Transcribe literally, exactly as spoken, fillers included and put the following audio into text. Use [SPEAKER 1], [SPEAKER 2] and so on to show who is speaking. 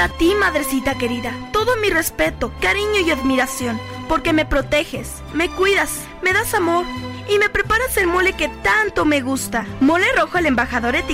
[SPEAKER 1] Para ti, madrecita querida, todo mi respeto, cariño y admiración, porque me proteges, me cuidas, me das amor y me preparas el mole que tanto me gusta. Mole rojo al embajador Eti